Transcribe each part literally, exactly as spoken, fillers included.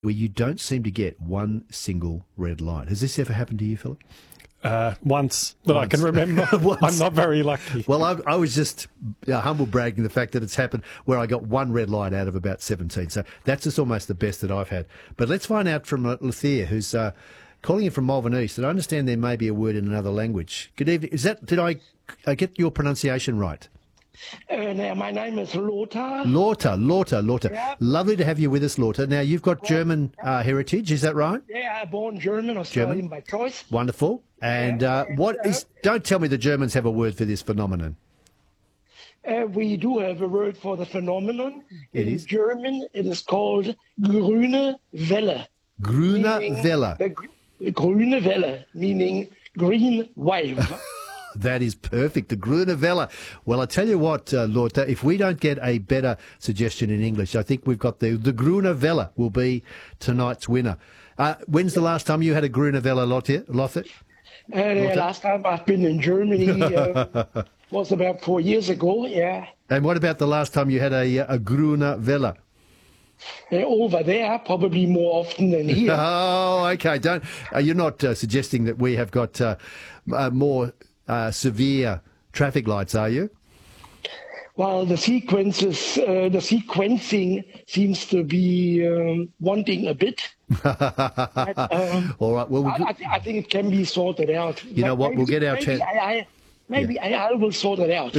where you don't seem to get one single red light. Has this ever happened to you, Philip? Uh, once that Once. I can remember. I'm not very lucky. Well, I, I was just uh, humble bragging the fact that it's happened where I got one red light out of about seventeen. So that's just almost the best that I've had. But let's find out from uh, Lethea, who's uh, calling in from Malvern East. And I understand there may be a word in another language. Good evening. Is that, did I uh, get your pronunciation right? Uh, now, my name is Lothar. Lothar, Lothar, Lothar. Yeah. Lovely to have you with us, Lothar. Now, you've got German uh, heritage, is that right? Yeah, I'm born German, Australian German. by choice. Wonderful. And uh, what is, don't tell me the Germans have a word for this phenomenon. Uh, we do have a word for the phenomenon. It In is? German, it is called grüne Welle. Grüne meaning Welle. The gr- grüne Welle, meaning green wave. That is perfect, the Grüne Welle. Well, I tell you what, uh, Lothar, if we don't get a better suggestion in English, I think we've got the, the Grüne Welle will be tonight's winner. Uh, when's the last time you had a Grüne Welle, Lothar? Lothar? Uh, the last time I've been in Germany uh, was about four years ago, yeah. And what about the last time you had a, a Grüne Welle? Uh, over there, probably more often than here. Oh, okay. Don't. Uh, you're not uh, suggesting that we have got uh, uh, more uh, severe traffic lights, are you? Well, the sequences, uh, the sequencing seems to be um, wanting a bit. But, um, All right. Well, I, we'll I, thi- I think it can be sorted out. You know what, we'll get our maybe chan- I, I, maybe I, I will sort it out.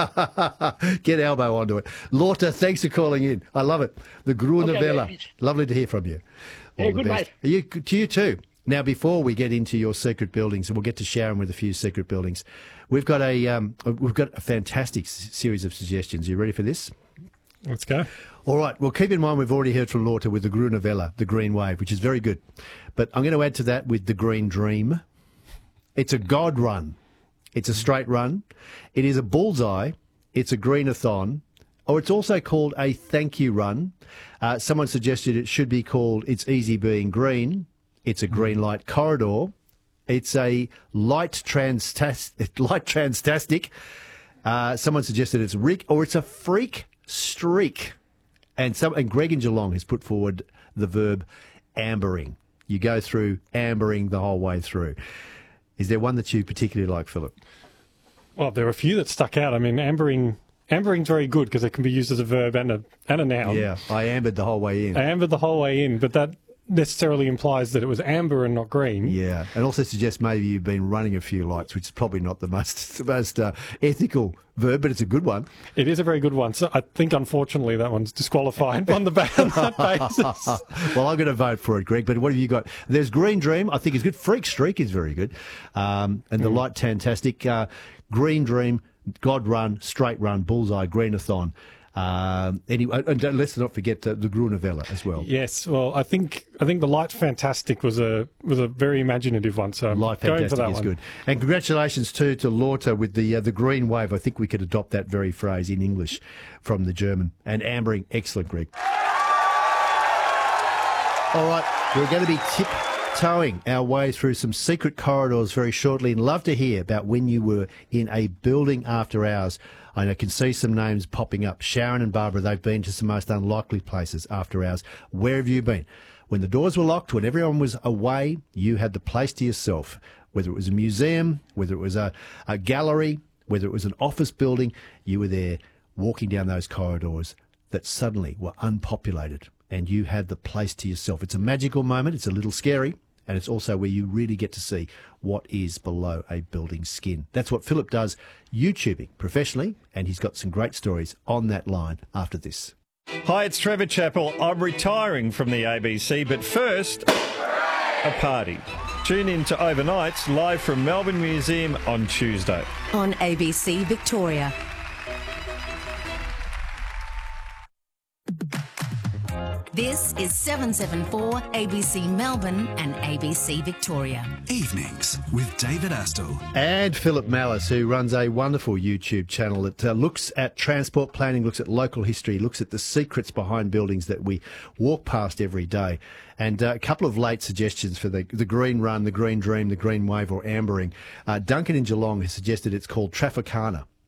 get elbow onto it. Lothar, thanks for calling in. I love it. The Grüne Okay, Welle. mate. Lovely to hear from you. All Yeah, the good best. night. You, to you too. Now, before we get into your secret buildings, and we'll get to Sharon with a few secret buildings, we've got a um, we've got a fantastic s- series of suggestions. Are you ready for this? Let's go. All right. Well, keep in mind we've already heard from Lothar with the Grüne Welle, the green wave, which is very good. But I'm going to add to that with the green dream. It's a God run. It's a straight run. It is a bullseye. It's a greenathon. Or it's also called a thank you run. Uh, someone suggested it should be called It's Easy Being Green. It's a green light corridor. It's a light transtas- light transtastic. Uh, someone suggested it's Rick, or it's a freak streak. And some and Greg in Geelong has put forward the verb ambering. You go through ambering the whole way through. Is there one that you particularly like, Philip? Well, there are a few that stuck out. I mean, ambering, ambering's very good because it can be used as a verb and a and a noun. Yeah, I ambered the whole way in. I ambered the whole way in, but that necessarily implies that it was amber and not green. Yeah, and also suggests maybe you've been running a few lights, which is probably not the most the most uh, ethical verb, but it's a good one. It is a very good one. So I think, unfortunately, that one's disqualified on the ba- on that basis. Well, I'm going to vote for it, Greg. But what have you got? There's Green Dream. I think is good. Freak Streak is very good, um, and the Light Fantastic, uh, Green Dream, God Run, Straight Run, Bullseye, Greenathon. Um, anyway, and let's not forget uh, the Grüne Welle as well. Yes, well, I think I think the Light Fantastic was a was a very imaginative one. So I'm Light going for Fantastic that is one. good. And congratulations too to Lothar with the uh, the green wave. I think we could adopt that very phrase in English from the German. And ambering, excellent, Greg. All right, we're going to be tiptoeing our way through some secret corridors very shortly, and love to hear about when you were in a building after hours. I can see some names popping up. Sharon and Barbara, they've been to some most unlikely places after hours. Where have you been? When the doors were locked, when everyone was away, you had the place to yourself. Whether it was a museum, whether it was a, a gallery, whether it was an office building, you were there walking down those corridors that suddenly were unpopulated and you had the place to yourself. It's a magical moment. It's a little scary. And it's also where you really get to see what is below a building's skin. That's what Philip does, YouTubing professionally, and he's got some great stories on that line after this. Hi, it's Trevor Chappell. I'm retiring from the A B C, but first, a party. Tune in to Overnights live from Melbourne Museum on Tuesday. On A B C Victoria. This is seven seven four A B C Melbourne and A B C Victoria. Evenings with David Astle. And Philip Mallis, who runs a wonderful YouTube channel that uh, looks at transport planning, looks at local history, looks at the secrets behind buildings that we walk past every day. And uh, a couple of late suggestions for the, the green run, the green dream, the green wave or ambering. Uh, Duncan in Geelong has suggested it's called Trafficana.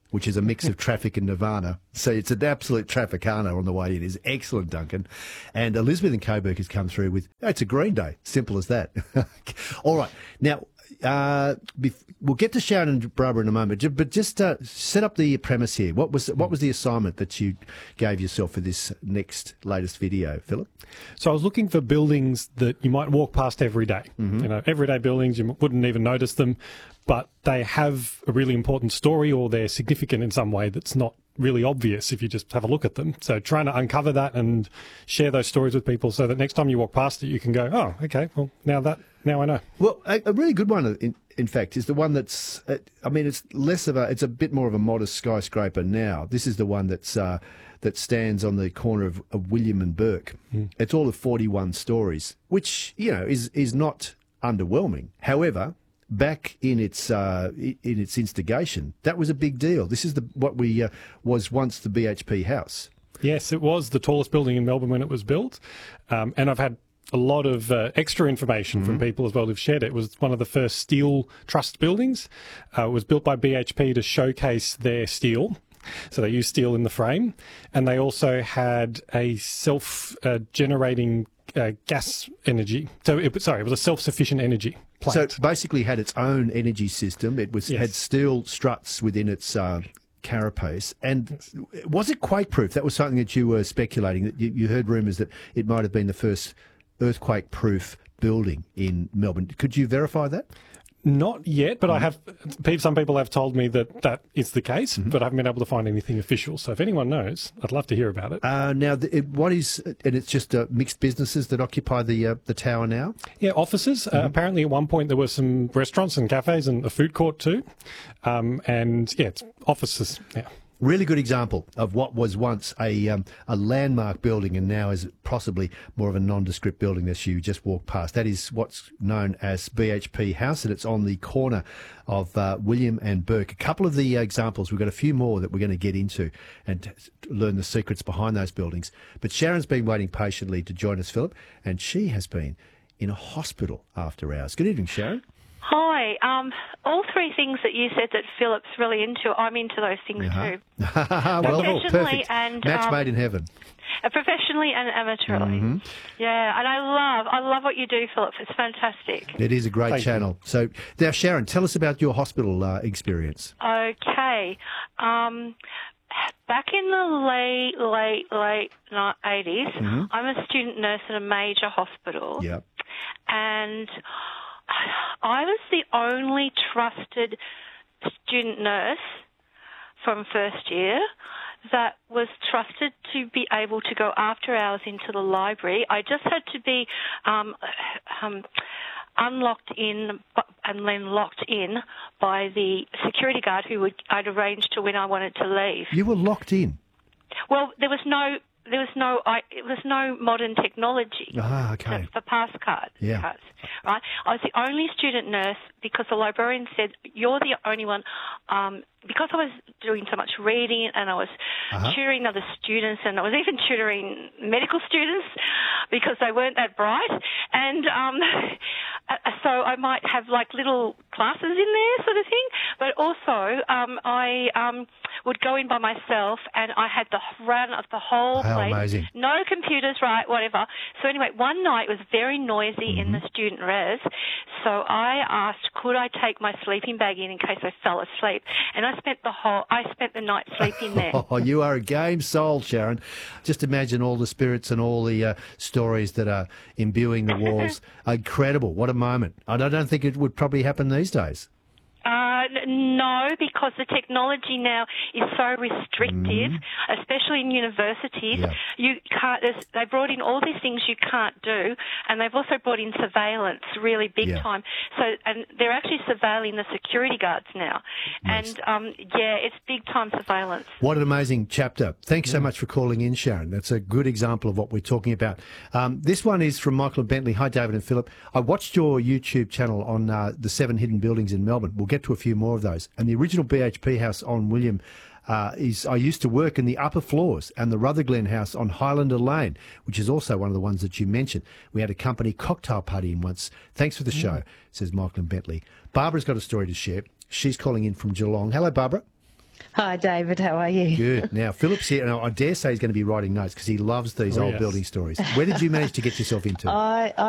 which is a mix of traffic and nirvana. So it's an absolute trafficana on the way in. It's excellent, Duncan. And Elizabeth in Coburg has come through with, oh, it's a Green Day. Simple as that. All right. Now, uh, bef- we'll get to Sharon and Barbara in a moment, ju- but just uh, set up the premise here. What was what was the assignment that you gave yourself for this next latest video, Philip? So I was looking for buildings that you might walk past every day. Mm-hmm. You know, everyday buildings, you wouldn't even notice them, but they have a really important story or they're significant in some way that's not really obvious if you just have a look at them. So trying to uncover that and share those stories with people so that next time you walk past it, you can go, oh, okay, well, now that, now I know. Well, a, a really good one, in, in fact, is the one that's, uh, I mean, it's less of a, it's a bit more of a modest skyscraper now. This is the one that's, uh, that stands on the corner of, of William and Burke. Mm. It's all of forty-one stories, which, you know, is, is not underwhelming. However, back in its uh, in its instigation, that was a big deal. This is the what we uh, was once the B H P house. Yes, it was the tallest building in Melbourne when it was built, um, and I've had a lot of uh, extra information mm-hmm. from people as well who've shared it. It was one of the first steel trussed buildings. Uh, it was built by B H P to showcase their steel. So they used steel in the frame, and they also had a self-generating uh, uh, gas energy. So, it, sorry, it was a self-sufficient energy plant. So it basically had its own energy system. It was Yes. had steel struts within its uh, carapace. And was it quake-proof? That was something that you were speculating. That you, you heard rumours that it might have been the first earthquake-proof building in Melbourne. Could you verify that? Not yet, but I have. Some people have told me that that is the case, mm-hmm. but I haven't been able to find anything official. So if anyone knows, I'd love to hear about it. Uh, now, the, it, what is, and it's just uh, mixed businesses that occupy the uh, the tower now? Yeah, offices. Mm-hmm. Uh, apparently, at one point there were some restaurants and cafes and a food court too, um, and yeah, it's offices. Yeah. Really good example of what was once a um, a landmark building and now is possibly more of a nondescript building that you just walk past. That is what's known as B H P House, and it's on the corner of uh, William and Burke. A couple of the uh, examples, we've got a few more that we're going to get into and t- learn the secrets behind those buildings. But Sharon's been waiting patiently to join us, Philip, and she has been in a hospital after hours. Good evening, Sharon. Hi. Um, all three things that you said that Philip's really into, I'm into those things uh-huh. too. Well, Professionally perfect. and, Match um, made in heaven. Uh, professionally and amateurly. Mm-hmm. Yeah, and I love, I love what you do, Philip. It's fantastic. It is a great Thank channel. you. So now, Sharon, tell us about your hospital uh, experience. Okay. Um, back in the late, late, late eighties, Mm-hmm. I'm a student nurse at a major hospital. Yeah. And I was the only trusted student nurse from first year that was trusted to be able to go after hours into the library. I just had to be um, um, unlocked in and then locked in by the security guard who would I'd arranged to when I wanted to leave. You were locked in. Well, there was no. There was no, I, there was no modern technology Ah, okay. for pass card, Yeah. cards, right? I was the only student nurse because the librarian said, you're the only one, um, because I was doing so much reading and I was Uh-huh. tutoring other students and I was even tutoring medical students because they weren't that bright. And um, so I might have like little classes in there sort of thing. But also um, I um, would go in by myself and I had the run of the whole How place. amazing. No computers, right, whatever. So anyway, one night it was very noisy in Mm-hmm. the student res. So I asked, could I take my sleeping bag in in case I fell asleep? And I spent the whole, I spent the night sleeping there. Oh, you are a game soul, Sharon. Just imagine all the spirits and all the uh, stories that are imbuing the walls. Incredible. What a moment. I don't, I don't think it would probably happen these days. Uh, n- no, because the technology now is so restrictive, especially in universities. Yeah. You can't. there's- They brought in all these things you can't do, and they've also brought in surveillance, really big Yeah. time. So, and they're actually surveilling the security guards now, Nice. and um, yeah, it's big time surveillance. What an amazing chapter. Thanks so much for calling in, Sharon. That's a good example of what we're talking about. Um, this one is from Michael and Bentley. Hi, David and Philip. I watched your YouTube channel on uh, the seven hidden buildings in Melbourne. We'll get to a few more of those. And the original B H P house on William uh, is, I used to work in the upper floors, and the Rutherglen house on Highlander Lane, which is also one of the ones that you mentioned. We had a company cocktail party in once. Thanks for the show, says Michael and Bentley. Barbara's got a story to share. She's calling in from Geelong. Hello, Barbara. Hi, David. How are you? Good. Now, Philip's here, and I dare say he's going to be writing notes because he loves these Oh, old yes. building stories. Where did you manage to get yourself into? I,